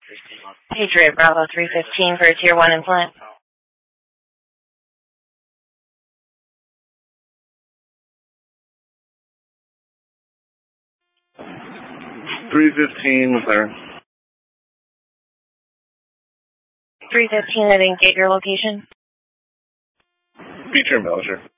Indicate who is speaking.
Speaker 1: Patriot Bravo 315 for a Tier 1 implant.
Speaker 2: Clear.
Speaker 1: 315, I didn't get your location.
Speaker 2: Beecher and Belcher.